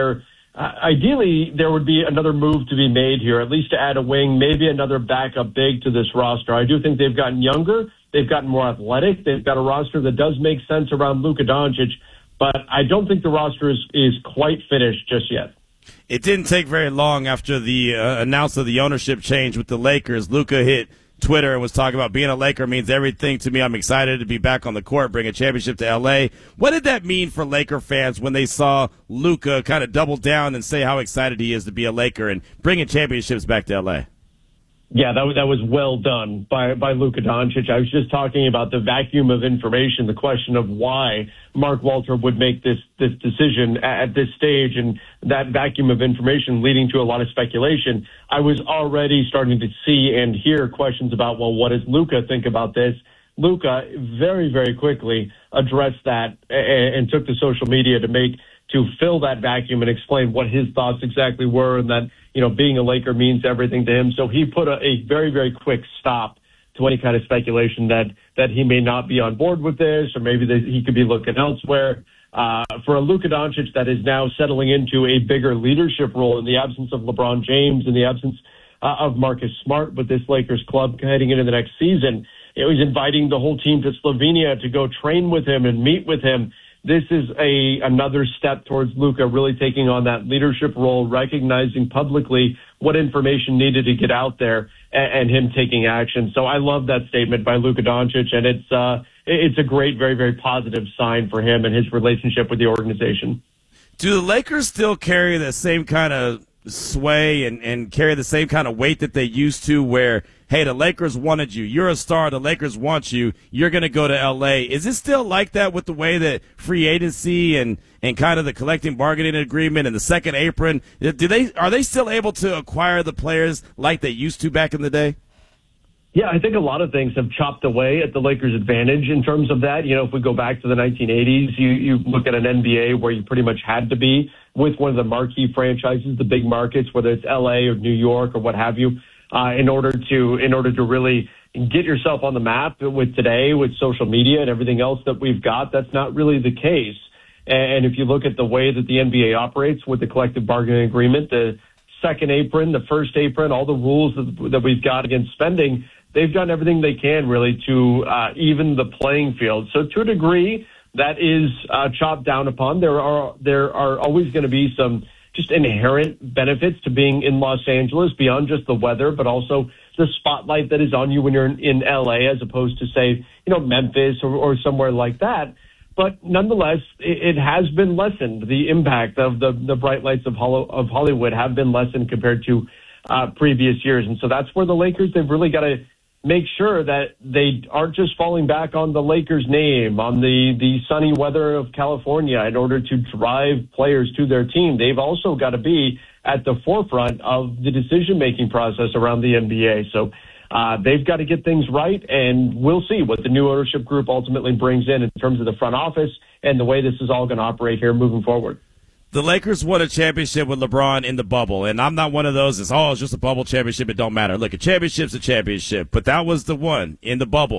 ideally, there would be another move to be made here, at least to add a wing, maybe another backup big to this roster. I do think they've gotten younger. They've gotten more athletic. They've got a roster that does make sense around Luka Doncic, but I don't think the roster is quite finished just yet. It didn't take very long after the announcement of the ownership change with the Lakers. Luka hit Twitter and was talking about being a Laker means everything to me. I'm excited to be back on the court, bring a championship to L.A. What did that mean for Laker fans when they saw Luka kind of double down and say how excited he is to be a Laker and bringing championships back to L.A.? Yeah, that was well done by Luka Doncic. I was just talking about the vacuum of information, the question of why Mark Waltrip would make this decision at this stage, and that vacuum of information leading to a lot of speculation. I was already starting to see and hear questions about, well, what does Luka think about this? Luka very, very quickly addressed that and took to social media to fill that vacuum and explain what his thoughts exactly were, and that, being a Laker means everything to him. So he put a very, very quick stop to any kind of speculation that he may not be on board with this, or maybe that he could be looking elsewhere. For a Luka Doncic that is now settling into a bigger leadership role in the absence of LeBron James, in the absence of Marcus Smart with this Lakers club heading into the next season, he's inviting the whole team to Slovenia to go train with him and meet with him. This is another step towards Luka really taking on that leadership role, recognizing publicly what information needed to get out there, and him taking action. So I love that statement by Luka Doncic, and it's a great, very, very positive sign for him and his relationship with the organization. Do the Lakers still carry the same kind of sway and carry the same kind of weight that they used to, where, hey, the Lakers wanted you, you're a star, the Lakers want you, you're going to go to L.A.? Is it still like that with the way that free agency and kind of the collective bargaining agreement and the second apron, are they still able to acquire the players like they used to back in the day? Yeah, I think a lot of things have chopped away at the Lakers' advantage in terms of that. If we go back to the 1980s, you look at an NBA where you pretty much had to be with one of the marquee franchises, the big markets, whether it's LA or New York or what have you, in order to really get yourself on the map. With today, with social media and everything else that we've got, that's not really the case. And if you look at the way that the NBA operates with the collective bargaining agreement, the second apron, the first apron, all the rules that we've got against spending, they've done everything they can really to even the playing field. So to a degree, that is chopped down upon. There are always going to be some just inherent benefits to being in Los Angeles beyond just the weather, but also the spotlight that is on you when you're in LA as opposed to, say, Memphis or somewhere like that. But nonetheless, it has been lessened. The impact of the bright lights of Hollywood have been lessened compared to previous years. And so that's where the Lakers, they've really got to make sure that they aren't just falling back on the Lakers name, on the sunny weather of California in order to drive players to their team. They've also got to be at the forefront of the decision-making process around the NBA. So they've got to get things right, and we'll see what the new ownership group ultimately brings in terms of the front office and the way this is all going to operate here moving forward. The Lakers won a championship with LeBron in the bubble, and I'm not one of those that's, it's just a bubble championship, it don't matter. Look, a championship's a championship, but that was the one in the bubble.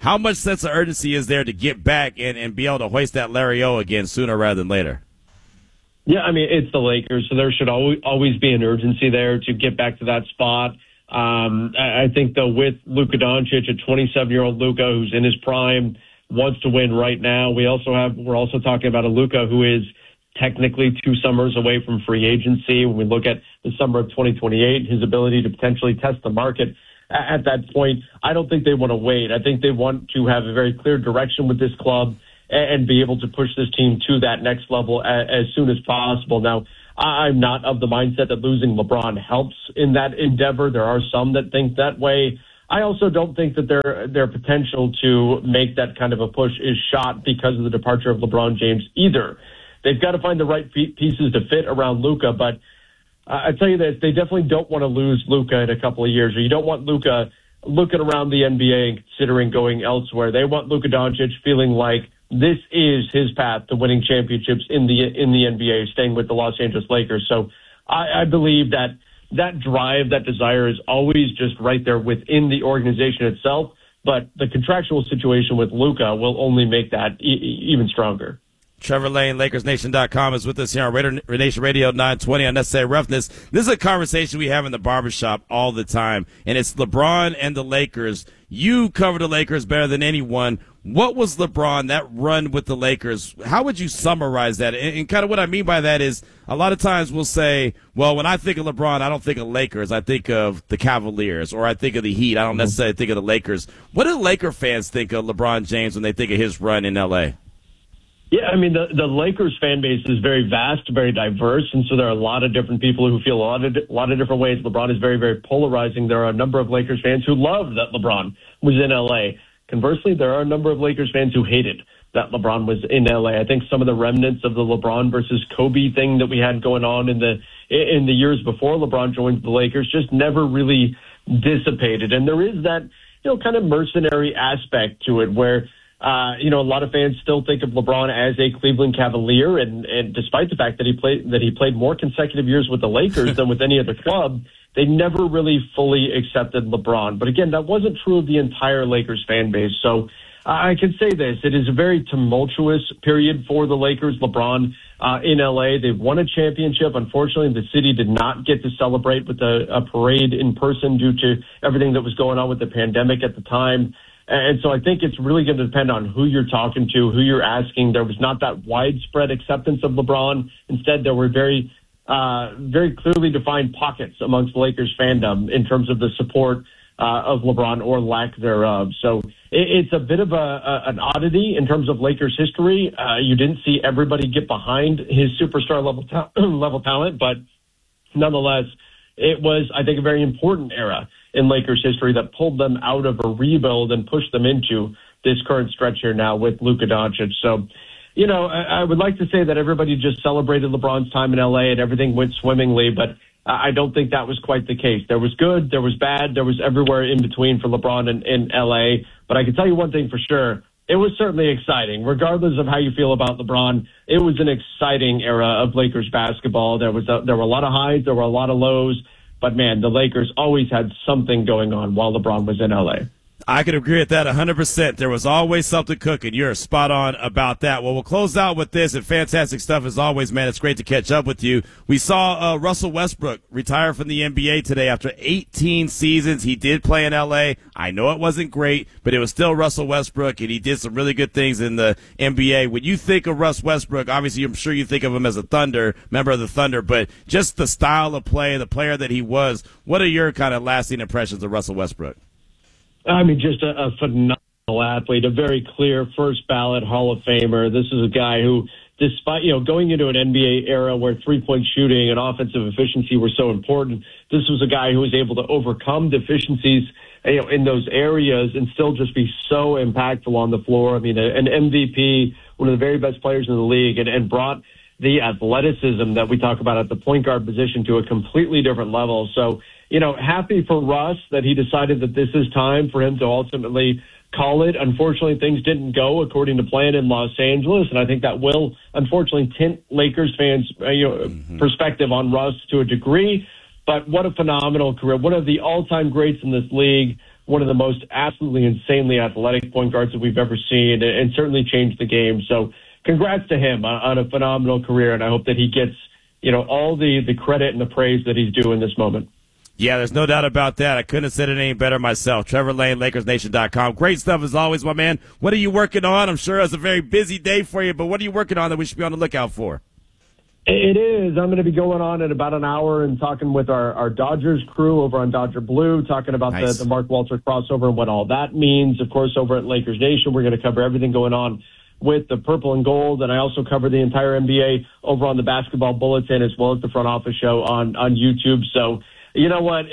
How much sense of urgency is there to get back and be able to hoist that Larry O again sooner rather than later? Yeah, I mean, it's the Lakers, so there should always be an urgency there to get back to that spot. I think, though, with Luka Doncic, a 27-year-old Luka who's in his prime, wants to win right now. We're also talking about a Luka who is technically 2 summers away from free agency. When we look at the summer of 2028, his ability to potentially test the market at that point, I don't think they want to wait. I think they want to have a very clear direction with this club and be able to push this team to that next level as soon as possible. Now, I'm not of the mindset that losing LeBron helps in that endeavor. There are some that think that way. I also don't think that their potential to make that kind of a push is shot because of the departure of LeBron James either. They've got to find the right pieces to fit around Luka, but I tell you this, they definitely don't want to lose Luka in a couple of years, or you don't want Luka looking around the NBA and considering going elsewhere. They want Luka Doncic feeling like this is his path to winning championships in the NBA, staying with the Los Angeles Lakers. So I believe that drive, that desire is always just right there within the organization itself, but the contractual situation with Luka will only make that even stronger. Trevor Lane, LakersNation.com, is with us here on Raider Nation Radio 920 on Necessary Roughness. This is a conversation we have in the barbershop all the time, and it's LeBron and the Lakers. You cover the Lakers better than anyone. What was LeBron, that run with the Lakers? How would you summarize that? And kind of what I mean by that is a lot of times we'll say, well, when I think of LeBron, I don't think of Lakers. I think of the Cavaliers, or I think of the Heat. I don't necessarily think of the Lakers. What do Laker fans think of LeBron James when they think of his run in L.A.? Yeah, I mean, the Lakers fan base is very vast, very diverse, and so there are a lot of different people who feel a lot of different ways. LeBron is very, very polarizing. There are a number of Lakers fans who love that LeBron was in L.A. Conversely, there are a number of Lakers fans who hated that LeBron was in L.A. I think some of the remnants of the LeBron versus Kobe thing that we had going on in the years before LeBron joined the Lakers just never really dissipated. And there is that, kind of mercenary aspect to it where, a lot of fans still think of LeBron as a Cleveland Cavalier, and despite the fact that he played more consecutive years with the Lakers than with any other club, they never really fully accepted LeBron. But again, that wasn't true of the entire Lakers fan base. So I can say this: it is a very tumultuous period for the Lakers. LeBron in LA, they've won a championship. Unfortunately, the city did not get to celebrate with a parade in person due to everything that was going on with the pandemic at the time. And so I think it's really going to depend on who you're talking to, who you're asking. There was not that widespread acceptance of LeBron. Instead, there were very clearly defined pockets amongst Lakers fandom in terms of the support of LeBron or lack thereof. So it's a bit of an oddity in terms of Lakers history. You didn't see everybody get behind his superstar level talent, but nonetheless, it was, I think, a very important era in Lakers history that pulled them out of a rebuild and pushed them into this current stretch here now with Luka Doncic. So, I would like to say that everybody just celebrated LeBron's time in LA and everything went swimmingly, but I don't think that was quite the case. There was good, there was bad, there was everywhere in between for LeBron in LA. But I can tell you one thing for sure. It was certainly exciting. Regardless of how you feel about LeBron, it was an exciting era of Lakers basketball. There were a lot of highs, there were a lot of lows. But, man, the Lakers always had something going on while LeBron was in L.A. I could agree with that 100%. There was always something cooking. You're spot on about that. Well, we'll close out with this, and fantastic stuff as always, man. It's great to catch up with you. We saw Russell Westbrook retire from the NBA today after 18 seasons. He did play in L.A. I know it wasn't great, but it was still Russell Westbrook, and he did some really good things in the NBA. When you think of Russ Westbrook, obviously I'm sure you think of him as a member of the Thunder, but just the style of play, the player that he was, what are your kind of lasting impressions of Russell Westbrook? I mean, just a phenomenal athlete, a very clear first ballot Hall of Famer. This is a guy who, despite, going into an NBA era where three-point shooting and offensive efficiency were so important, this was a guy who was able to overcome deficiencies, in those areas and still just be so impactful on the floor. I mean, an MVP, one of the very best players in the league, and brought the athleticism that we talk about at the point guard position to a completely different level. So, happy for Russ that he decided that this is time for him to ultimately call it. Unfortunately, things didn't go according to plan in Los Angeles, and I think that will, unfortunately, tint Lakers fans' perspective on Russ to a degree. But what a phenomenal career. One of the all-time greats in this league one of the most absolutely insanely athletic point guards that we've ever seen, and certainly changed the game. So congrats to him on a phenomenal career, and I hope that he gets, all the credit and the praise that he's due in this moment. Yeah, there's no doubt about that. I couldn't have said it any better myself. Trevor Lane, LakersNation.com. Great stuff as always, my man. What are you working on? I'm sure it's a very busy day for you, but what are you working on that we should be on the lookout for? It is. I'm going to be going on in about an hour and talking with our Dodgers crew over on Dodger Blue, talking about the Mark Walter crossover and what all that means. Of course, over at Lakers Nation, we're going to cover everything going on with the purple and gold, and I also cover the entire NBA over on the Basketball Bulletin as well as the Front Office Show on YouTube. So, you know what?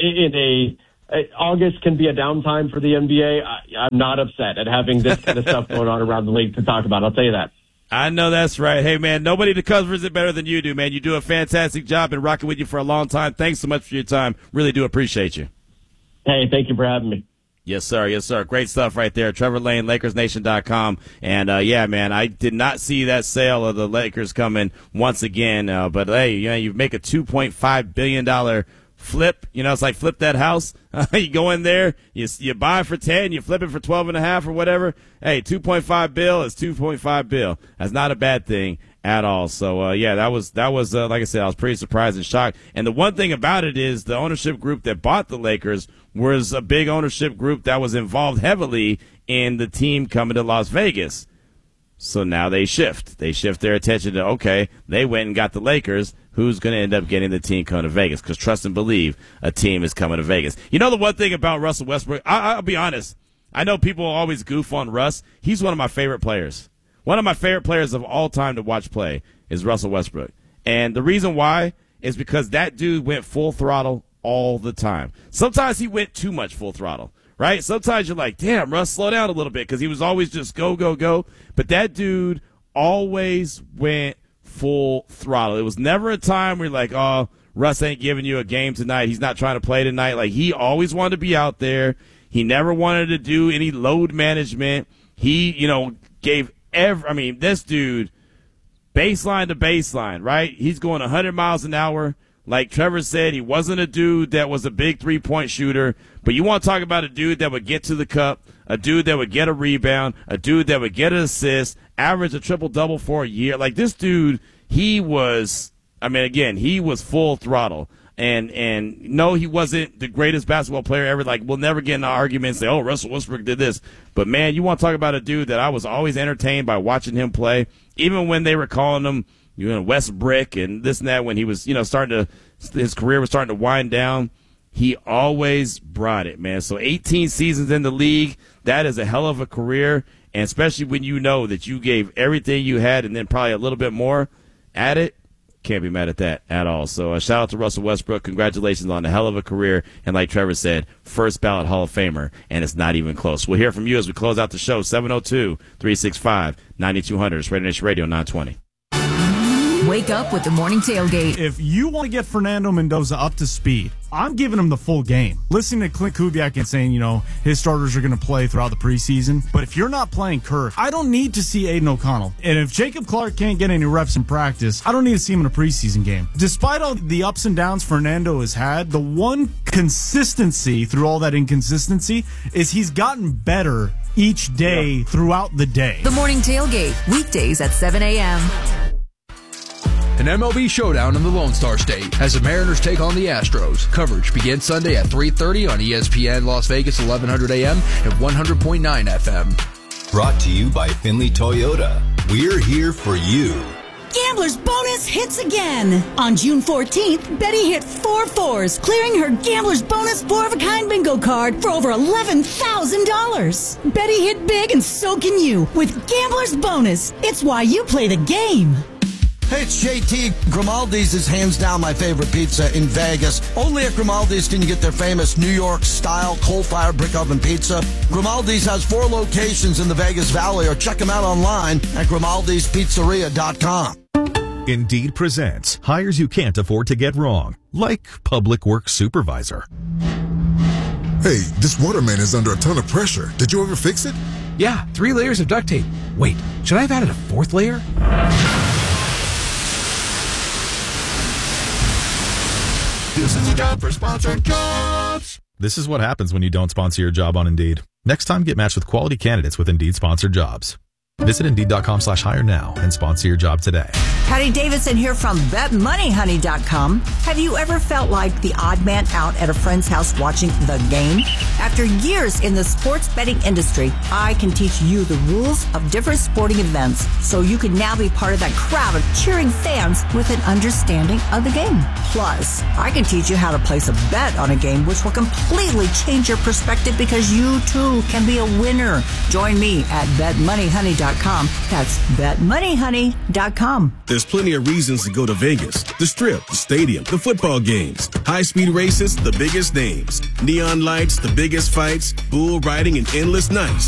August can be a downtime for the NBA. I'm not upset at having this kind of stuff going on around the league to talk about. I'll tell you that. I know that's right. Hey, man, nobody that covers it better than you do, man. You do a fantastic job. Been rocking with you for a long time. Thanks so much for your time. Really do appreciate you. Hey, thank you for having me. Yes, sir. Yes, sir. Great stuff right there. Trevor Lane, LakersNation.com. And, yeah, man, I did not see that sale of the Lakers coming once again. But, hey, you make a $2.5 billion flip. It's like flip that house. You go in there, you buy for 10, you flip it for 12.5 or whatever. Hey, 2.5 bill is 2.5 bill. That's not a bad thing at all. So, yeah, that was like I said, I was pretty surprised and shocked. And the one thing about it is the ownership group that bought the Lakers was a big ownership group that was involved heavily in the team coming to Las Vegas. So now they shift. They shift their attention to, okay, they went and got the Lakers. Who's going to end up getting the team coming to Vegas? Because trust and believe, a team is coming to Vegas. You know the one thing about Russell Westbrook? I'll be honest. I know people always goof on Russ. He's one of my favorite players. One of my favorite players of all time to watch play is Russell Westbrook. And the reason why is because that dude went full throttle all the time. Sometimes he went too much full throttle, right? Sometimes you're like, damn, Russ, slow down a little bit, because he was always just go, go, go. But that dude always went full throttle. It was never a time where you're like, oh, Russ ain't giving you a game tonight. He's not trying to play tonight. Like, he always wanted to be out there. He never wanted to do any load management. He, gave this dude baseline to baseline, right? He's going 100 miles an hour. Like Trevor said, he wasn't a dude that was a big three-point shooter, but you want to talk about a dude that would get to the cup, a dude that would get a rebound, a dude that would get an assist, average a triple-double for a year. Like, this dude, he was full throttle. And no, he wasn't the greatest basketball player ever. Like, we'll never get in an argument and say, oh, Russell Westbrook did this. But, man, you want to talk about a dude that I was always entertained by watching him play, even when they were calling him, West Brick and this and that, when he was, his career was starting to wind down. He always brought it, man. So 18 seasons in the league, that is a hell of a career. And especially when you know that you gave everything you had and then probably a little bit more at it, can't be mad at that at all. So shout out to Russell Westbrook. Congratulations on a hell of a career. And like Trevor said, first ballot Hall of Famer, and it's not even close. We'll hear from you as we close out the show. 702-365-9200. It's Radio Nation Radio 920. Wake up with the morning tailgate. If you want to get Fernando Mendoza up to speed, I'm giving him the full game. Listening to Clint Kubiak and saying, his starters are going to play throughout the preseason. But if you're not playing Kirk, I don't need to see Aiden O'Connell. And if Jacob Clark can't get any reps in practice, I don't need to see him in a preseason game. Despite all the ups and downs Fernando has had, the one consistency through all that inconsistency is he's gotten better each day throughout the day. The morning tailgate, weekdays at 7 a.m. An MLB showdown in the Lone Star State as the Mariners take on the Astros. Coverage begins Sunday at 3:30 on ESPN Las Vegas, 1100 AM and 100.9 FM. Brought to you by Finley Toyota. We're here for you. Gambler's Bonus hits again. On June 14th, Betty hit 4 4s, clearing her Gambler's Bonus 4-of-a-kind bingo card for over $11,000. Betty hit big, and so can you with Gambler's Bonus. It's why you play the game. Hey, it's JT. Grimaldi's is hands down my favorite pizza in Vegas. Only at Grimaldi's can you get their famous New York-style coal-fired brick oven pizza. Grimaldi's has 4 locations in the Vegas Valley, or check them out online at Grimaldi'sPizzeria.com. Indeed presents hires you can't afford to get wrong, like public works supervisor. Hey, this waterman is under a ton of pressure. Did you ever fix it? Yeah, 3 layers of duct tape. Wait, should I have added a 4th layer? This is a job for Sponsored Jobs. This is what happens when you don't sponsor your job on Indeed. Next time, get matched with quality candidates with Indeed-sponsored jobs. Visit Indeed.com/hire now and sponsor your job today. Patty Davidson here from BetMoneyHoney.com. Have you ever felt like the odd man out at a friend's house watching the game? After years in the sports betting industry, I can teach you the rules of different sporting events so you can now be part of that crowd of cheering fans with an understanding of the game. Plus, I can teach you how to place a bet on a game which will completely change your perspective because you too can be a winner. Join me at BetMoneyHoney.com. That's BetMoneyHoney.com. There's plenty of reasons to go to Vegas. The Strip, the stadium, the football games, high-speed races, the biggest names, neon lights, the biggest fights, bull riding, and endless nights.